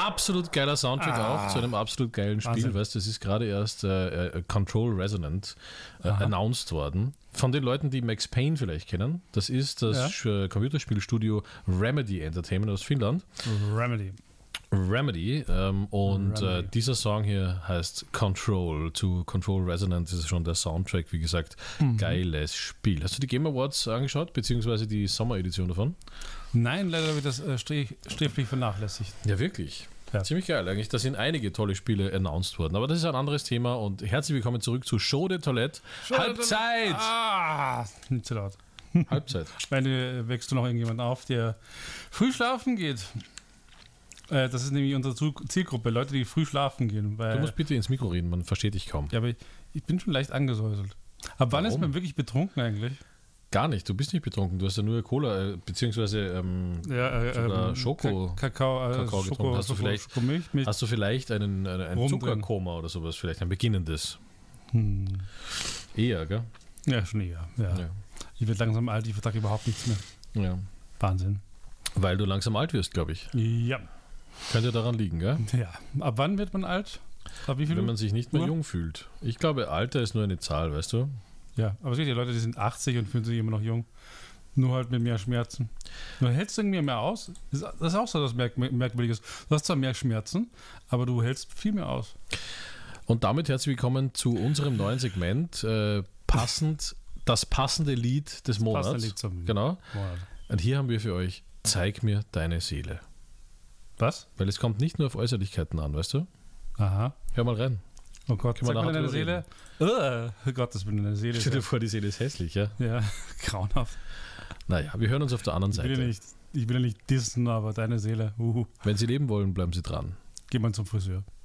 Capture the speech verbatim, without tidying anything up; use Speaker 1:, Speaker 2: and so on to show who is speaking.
Speaker 1: absolut geiler Soundtrack
Speaker 2: Ah.
Speaker 1: auch zu einem absolut geilen Spiel.
Speaker 2: Wahnsinn.
Speaker 1: Weißt du, das ist gerade erst äh, äh, Control Resonant äh, announced worden. Von den Leuten, die Max Payne vielleicht kennen. Das ist das äh, Computerspielstudio Remedy Entertainment aus Finnland.
Speaker 2: Remedy.
Speaker 1: Remedy ähm, und
Speaker 2: Remedy.
Speaker 1: Äh, dieser Song hier heißt Control. Zu Control Resonant ist schon der Soundtrack, wie gesagt,
Speaker 2: Mhm.
Speaker 1: geiles Spiel. Hast du die Game Awards angeschaut, beziehungsweise die Sommeredition davon?
Speaker 2: Nein, leider wird das äh, stref- sträflich vernachlässigt.
Speaker 1: Ja, wirklich.
Speaker 2: Ja.
Speaker 1: Ziemlich geil eigentlich. Da sind einige tolle Spiele announced worden. Aber das ist ein anderes Thema und herzlich willkommen zurück zu Show de Toilette. Halbzeit!
Speaker 2: Ah, nicht zu laut.
Speaker 1: Halbzeit.
Speaker 2: Meine, wächst du noch irgendjemand auf, der früh schlafen geht? Äh, das ist nämlich unsere Zu- Zielgruppe, Leute, die früh schlafen gehen. Weil,
Speaker 1: Du musst bitte ins Mikro reden, man versteht dich kaum.
Speaker 2: ja, aber ich, ich bin schon leicht angesäuselt. Ab wann ist
Speaker 1: Warum?
Speaker 2: man wirklich betrunken eigentlich?
Speaker 1: Gar nicht, du bist nicht betrunken. Du hast ja nur Cola, äh, beziehungsweise ähm,
Speaker 2: Ja, äh,
Speaker 1: Sogar
Speaker 2: ähm,
Speaker 1: Schoko-
Speaker 2: Ka- Kakao, äh,
Speaker 1: Kakao getrunken.
Speaker 2: Schoko,
Speaker 1: Hast du
Speaker 2: Schoko,
Speaker 1: vielleicht-
Speaker 2: Schokomilch mit.
Speaker 1: hast du vielleicht einen, einen, ein
Speaker 2: Rum drin.
Speaker 1: Zuckerkoma oder sowas, vielleicht ein beginnendes.
Speaker 2: Hm.
Speaker 1: Eher, gell?
Speaker 2: Ja, schon eher. Ja.
Speaker 1: Ja.
Speaker 2: Ich werde langsam alt, ich vertrage überhaupt nichts mehr.
Speaker 1: ja.
Speaker 2: Wahnsinn.
Speaker 1: Weil du langsam alt wirst, glaube ich.
Speaker 2: Ja.
Speaker 1: Könnte daran liegen, gell?
Speaker 2: ja. Ab wann wird man alt? Ab wie viel?
Speaker 1: Wenn man sich nicht mehr
Speaker 2: Uhr?
Speaker 1: jung fühlt. Ich glaube, Alter ist nur eine Zahl, weißt du?
Speaker 2: Ja, aber es gibt ja Leute, die sind achtzig und fühlen sich immer noch jung. Nur halt mit mehr Schmerzen. Du hältst irgendwie mehr aus. Das ist das ist auch so das Merk Merkwürdiges. Du hast zwar mehr Schmerzen, aber du hältst viel mehr aus.
Speaker 1: Und damit herzlich willkommen zu unserem neuen Segment. Äh, passend, das passende Lied des Monats.
Speaker 2: Passende Lied zum
Speaker 1: Genau.
Speaker 2: Monat.
Speaker 1: Und hier haben wir für euch Zeig mir deine Seele.
Speaker 2: Was?
Speaker 1: Weil es kommt nicht nur auf Äußerlichkeiten an, weißt du?
Speaker 2: Aha.
Speaker 1: Hör mal rein.
Speaker 2: Oh Gott,
Speaker 1: Können wir
Speaker 2: zeig mal
Speaker 1: nachher
Speaker 2: deine
Speaker 1: drüber
Speaker 2: Seele. Uh, Gott, das bin deine Seele.
Speaker 1: Stell dir vor, die Seele ist hässlich, ja?
Speaker 2: Ja, grauenhaft.
Speaker 1: Naja, wir hören uns auf der anderen
Speaker 2: Ich will, ja
Speaker 1: Seite.
Speaker 2: nicht, ich will ja nicht dissen, aber deine Seele. Uh,
Speaker 1: Wenn Sie leben wollen, bleiben Sie dran.
Speaker 2: geh mal zum Friseur.